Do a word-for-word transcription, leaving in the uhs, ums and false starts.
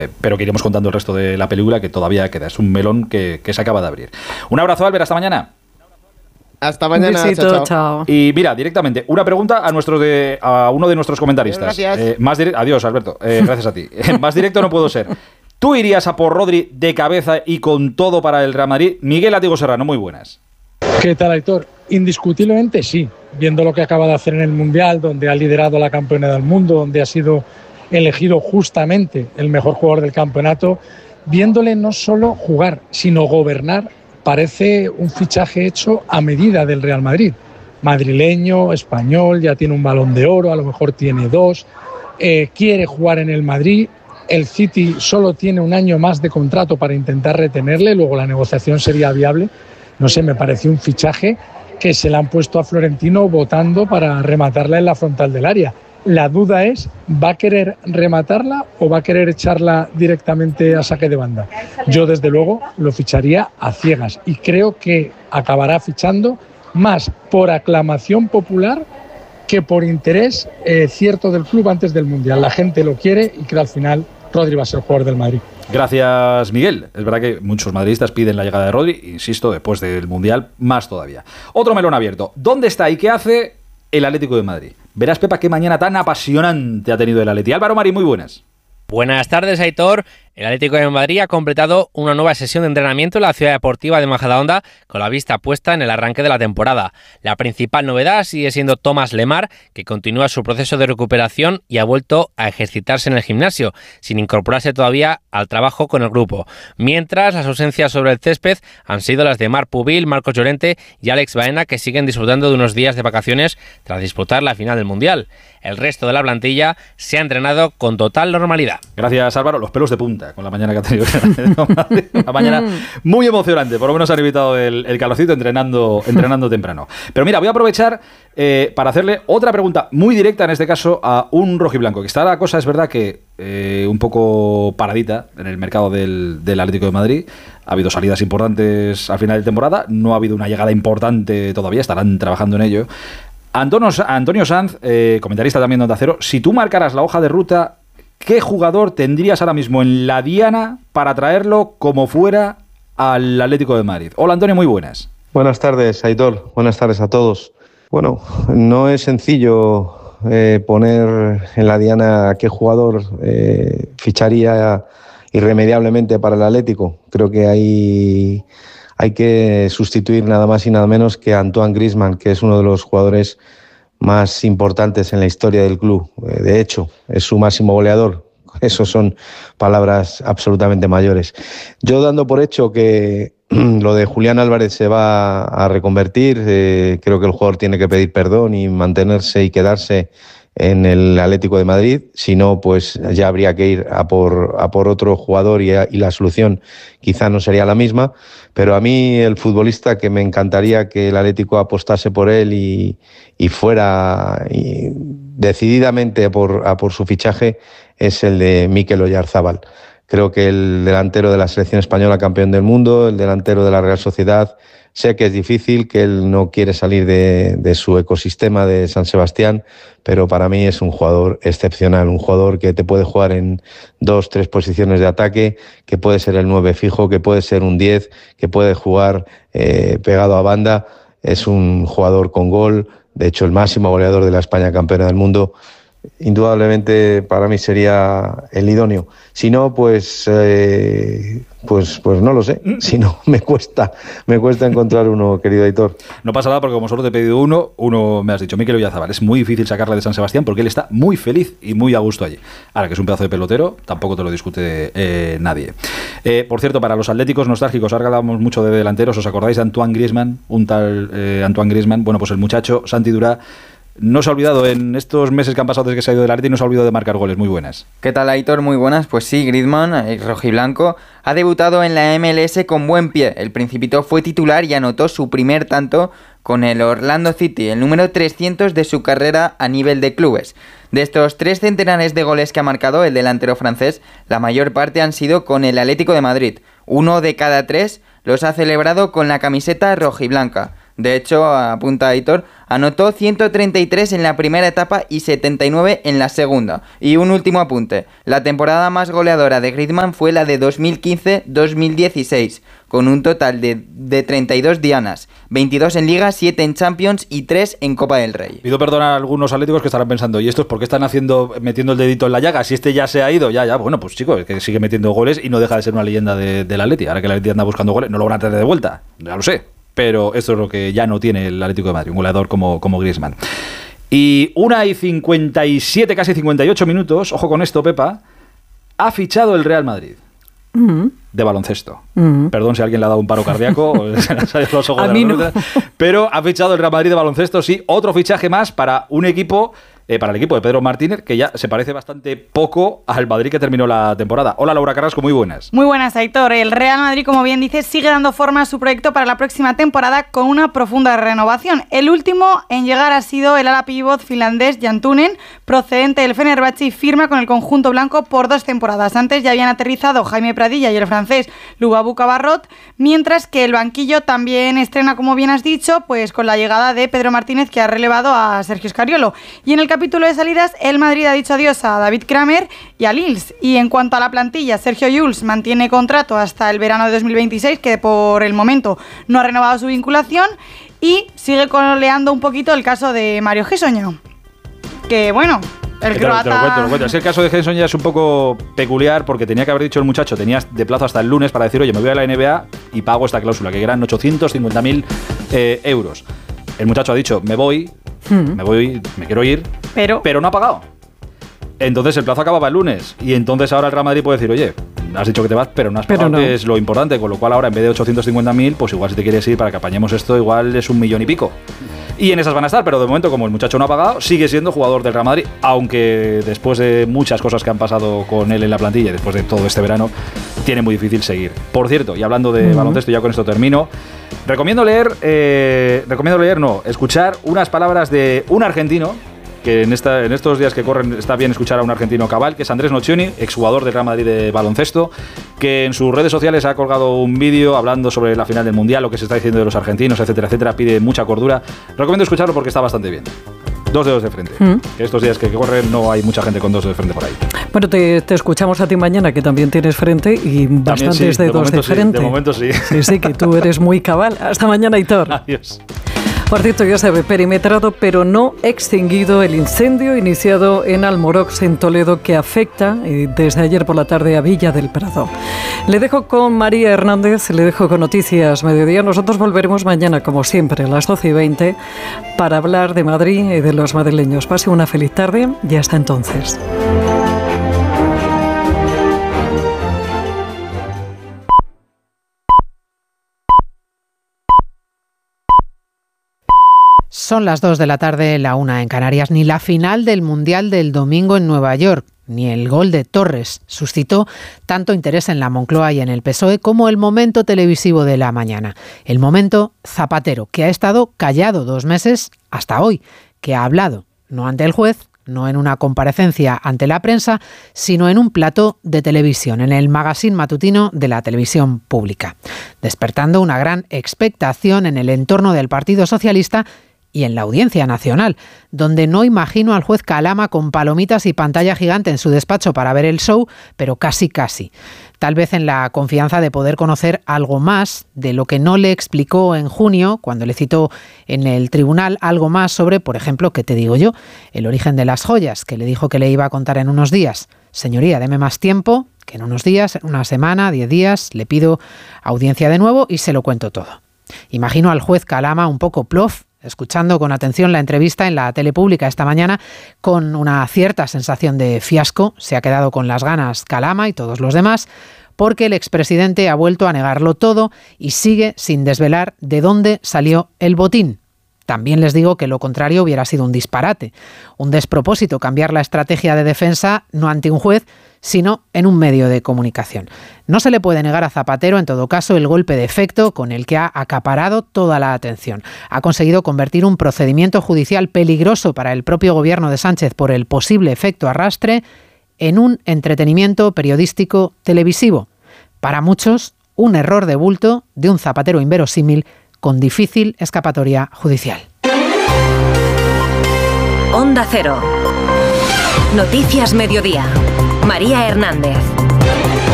pero que iremos contando el resto de la película, que todavía queda. Es un melón que, que se acaba de abrir. Un abrazo, Albert, hasta mañana. Hasta mañana. Un besito, chao, chao. chao. Y mira, directamente, una pregunta a nuestros de, a uno de nuestros comentaristas. Gracias. Eh, más dire- Adiós, Alberto. Eh, gracias a ti. Eh, más directo no puedo ser. ¿Tú irías a por Rodri de cabeza y con todo para el Real Madrid? Miguel Látigo Serrano, muy buenas. ¿Qué tal, Aitor? Indiscutiblemente sí, viendo lo que acaba de hacer en el Mundial, donde ha liderado la campeona del mundo, donde ha sido elegido justamente el mejor jugador del campeonato, viéndole no solo jugar, sino gobernar, parece un fichaje hecho a medida del Real Madrid. Madrileño, español, ya tiene un Balón de Oro, a lo mejor tiene dos, eh, quiere jugar en el Madrid. El City solo tiene un año más de contrato para intentar retenerle, luego la negociación sería viable. No sé, me pareció un fichaje que se le han puesto a Florentino votando para rematarla en la frontal del área. La duda es, ¿va a querer rematarla o va a querer echarla directamente a saque de banda? Yo, desde luego, lo ficharía a ciegas y creo que acabará fichando más por aclamación popular que por interés eh, cierto del club antes del Mundial. La gente lo quiere y creo al final Rodri va a ser el jugador del Madrid. Gracias, Miguel. Es verdad que muchos madridistas piden la llegada de Rodri, insisto, después del Mundial, más todavía. Otro melón abierto. ¿Dónde está y qué hace el Atlético de Madrid? Verás, Pepa, qué mañana tan apasionante ha tenido el Atleti. Álvaro Mari, muy buenas. Buenas tardes, Aitor. El Atlético de Madrid ha completado una nueva sesión de entrenamiento en la ciudad deportiva de Majadahonda con la vista puesta en el arranque de la temporada. La principal novedad sigue siendo Thomas Lemar, que continúa su proceso de recuperación y ha vuelto a ejercitarse en el gimnasio, sin incorporarse todavía al trabajo con el grupo. Mientras, las ausencias sobre el césped han sido las de Marc Pubil, Marcos Llorente y Alex Baena, que siguen disfrutando de unos días de vacaciones tras disputar la final del Mundial. El resto de la plantilla se ha entrenado con total normalidad. Gracias, Álvaro. Los pelos de punta con la mañana que ha tenido. Una mañana muy emocionante. Por lo menos han evitado el, el calorcito entrenando, entrenando temprano. Pero mira, voy a aprovechar eh, para hacerle otra pregunta muy directa, en este caso, a un rojiblanco. Que está la cosa, es verdad que eh, un poco paradita en el mercado del, del Atlético de Madrid. Ha habido salidas importantes al final de temporada. No ha habido una llegada importante todavía. Estarán trabajando en ello. Antonio, Antonio Sanz, eh, comentarista también de Onda Cero, si tú marcaras la hoja de ruta, ¿qué jugador tendrías ahora mismo en la diana para traerlo como fuera al Atlético de Madrid? Hola, Antonio, muy buenas. Buenas tardes, Aitor. Buenas tardes a todos. Bueno, no es sencillo eh, poner en la diana a qué jugador eh, ficharía irremediablemente para el Atlético. Creo que hay... Hay que sustituir nada más y nada menos que a Antoine Griezmann, que es uno de los jugadores más importantes en la historia del club. De hecho, es su máximo goleador. Eso son palabras absolutamente mayores. Yo, dando por hecho que lo de Julián Álvarez se va a reconvertir, eh, creo que el jugador tiene que pedir perdón y mantenerse y quedarse en el Atlético de Madrid. Si no, pues ya habría que ir a por, a por otro jugador y, a, y la solución quizá no sería la misma. Pero a mí, el futbolista que me encantaría que el Atlético apostase por él y, y fuera y decididamente por, a por su fichaje es el de Mikel Oyarzabal. Creo que el delantero de la selección española, campeón del mundo, el delantero de la Real Sociedad, sé que es difícil, que él no quiere salir de, de su ecosistema de San Sebastián, pero para mí es un jugador excepcional, un jugador que te puede jugar en dos, tres posiciones de ataque, que puede ser el nueve fijo, que puede ser un diez, que puede jugar eh, pegado a banda. Es un jugador con gol, de hecho el máximo goleador de la España campeona del mundo. Indudablemente para mí sería el idóneo. Si no, pues eh, pues pues no lo sé. Si no, me cuesta me cuesta encontrar uno, querido Aitor. No pasa nada, porque como solo te he pedido uno, uno me has dicho, Mikel Oyarzabal. Es muy difícil sacarle de San Sebastián porque él está muy feliz y muy a gusto allí. Ahora, que es un pedazo de pelotero, tampoco te lo discute eh, nadie. Eh, por cierto, para los atléticos nostálgicos, ahora hablamos mucho de delanteros. ¿Os acordáis de Antoine Griezmann? Un tal eh, Antoine Griezmann. Bueno, pues el muchacho Santi Durá no se ha olvidado, en estos meses que han pasado desde que se ha ido del Atleti, no se ha olvidado de marcar goles. Muy buenas. ¿Qué tal, Aitor? Muy buenas. Pues sí, Griezmann, el rojiblanco, ha debutado en la M L S con buen pie. El Principito fue titular y anotó su primer tanto con el Orlando City, el número trescientos de su carrera a nivel de clubes. De estos tres centenares de goles que ha marcado el delantero francés, la mayor parte han sido con el Atlético de Madrid. Uno de cada tres los ha celebrado con la camiseta rojiblanca. De hecho, apunta Aitor, anotó ciento treinta y tres en la primera etapa y setenta y nueve en la segunda. Y un último apunte, la temporada más goleadora de Griezmann fue la de dos mil quince dos mil dieciséis, con un total de, de treinta y dos dianas, veintidós en Liga, siete en Champions y tres en Copa del Rey. Pido perdón a algunos atléticos que estarán pensando, ¿y estos por qué están haciendo, metiendo el dedito en la llaga? Si este ya se ha ido, ya, ya, bueno, pues chico, es que sigue metiendo goles y no deja de ser una leyenda de, del Atleti. Ahora que el Atleti anda buscando goles, no lo van a traer de vuelta, ya lo sé. Pero esto es lo que ya no tiene el Atlético de Madrid, un goleador como, como Griezmann. Y una y cincuenta y siete, casi cincuenta y ocho minutos, ojo con esto, Pepa, ha fichado el Real Madrid. Uh-huh. De baloncesto. Uh-huh. Perdón si a alguien le ha dado un paro cardíaco o se le han salido los ojos de la no. Pero ha fichado el Real Madrid de baloncesto, sí, otro fichaje más para un equipo, eh, para el equipo de Pedro Martínez, que ya se parece bastante poco al Madrid que terminó la temporada. Hola, Laura Carrasco, muy buenas. Muy buenas, Aitor. El Real Madrid, como bien dices, sigue dando forma a su proyecto para la próxima temporada con una profunda renovación. El último en llegar ha sido el ala pívot finlandés Jan Tunen, procedente del Fenerbahce, y firma con el conjunto blanco por dos temporadas. Antes ya habían aterrizado Jaime Pradilla y el francés Lubabu Cabarrot, mientras que el banquillo también estrena, como bien has dicho, pues con la llegada de Pedro Martínez, que ha relevado a Sergio Scariolo. Y en el capítulo de salidas, el Madrid ha dicho adiós a David Kramer y a Lils. Y en cuanto a la plantilla, Sergio Llull mantiene contrato hasta el verano de dos mil veintiséis, que por el momento no ha renovado su vinculación, y sigue coleando un poquito el caso de Mario Hezonja, que bueno... El croata... Te lo cuento, te lo cuento. Es que el caso de Hezonja ya es un poco peculiar porque tenía que haber dicho el muchacho, tenías de plazo hasta el lunes para decir, oye, me voy a la N B A y pago esta cláusula, que eran ochocientos cincuenta mil eh, euros. El muchacho ha dicho, me voy, hmm. me voy, me quiero ir, pero, pero no ha pagado. Entonces el plazo acababa el lunes y entonces ahora el Real Madrid puede decir, oye, has dicho que te vas, pero no has pagado, no. que es lo importante, con lo cual ahora en vez de ochocientos cincuenta mil, pues igual si te quieres ir para que apañemos esto, igual es un millón y pico. Y en esas van a estar, pero de momento, como el muchacho no ha pagado, sigue siendo jugador del Real Madrid, aunque después de muchas cosas que han pasado con él en la plantilla y después de todo este verano, tiene muy difícil seguir. Por cierto, y hablando de uh-huh. baloncesto, ya con esto termino, recomiendo leer, eh, recomiendo leer, no, escuchar unas palabras de un argentino, que en, esta, en estos días que corren está bien escuchar a un argentino cabal, que es Andrés Nocioni, exjugador del Real Madrid de baloncesto, que en sus redes sociales ha colgado un vídeo hablando sobre la final del Mundial, lo que se está diciendo de los argentinos, etcétera, etcétera, pide mucha cordura. Recomiendo escucharlo porque está bastante bien. Dos dedos de frente. Mm. Que estos días que corren no hay mucha gente con dos dedos de frente por ahí. Bueno, te, te escuchamos a ti mañana, que también tienes frente y también bastantes sí, dedos de, de frente. Sí, de momento sí. Sí, sí, que tú eres muy cabal. Hasta mañana, Aitor. Adiós. Por cierto, ya sabe, perimetrado pero no extinguido el incendio iniciado en Almorox, en Toledo, que afecta eh, desde ayer por la tarde a Villa del Prado. Le dejo con María Hernández, le dejo con Noticias Mediodía. Nosotros volveremos mañana, como siempre, a las doce y veinte, para hablar de Madrid y de los madrileños. Pase una feliz tarde y hasta entonces. Son las dos de la tarde, la una en Canarias. Ni la final del Mundial del domingo en Nueva York, ni el gol de Torres suscitó tanto interés en la Moncloa y en el P S O E como el momento televisivo de la mañana. El momento Zapatero, que ha estado callado dos meses hasta hoy, que ha hablado, no ante el juez, no en una comparecencia ante la prensa, sino en un plató de televisión, en el magazine matutino de la televisión pública, despertando una gran expectación en el entorno del Partido Socialista y en la Audiencia Nacional, donde no imagino al juez Calama con palomitas y pantalla gigante en su despacho para ver el show, pero casi casi. Tal vez en la confianza de poder conocer algo más de lo que no le explicó en junio, cuando le citó en el tribunal algo más sobre, por ejemplo, ¿qué te digo yo?, el origen de las joyas, que le dijo que le iba a contar en unos días. Señoría, deme más tiempo, que en unos días, una semana, diez días, le pido audiencia de nuevo y se lo cuento todo. Imagino al juez Calama un poco plof, escuchando con atención la entrevista en la tele pública esta mañana, con una cierta sensación de fiasco. Se ha quedado con las ganas Calama y todos los demás, porque el expresidente ha vuelto a negarlo todo y sigue sin desvelar de dónde salió el botín. También les digo que lo contrario hubiera sido un disparate, un despropósito cambiar la estrategia de defensa no ante un juez, sino en un medio de comunicación. No se le puede negar a Zapatero, en todo caso, el golpe de efecto con el que ha acaparado toda la atención. Ha conseguido convertir un procedimiento judicial peligroso para el propio gobierno de Sánchez por el posible efecto arrastre en un entretenimiento periodístico televisivo. Para muchos, un error de bulto de un Zapatero inverosímil con difícil escapatoria judicial. Onda Cero. Noticias Mediodía. María Hernández.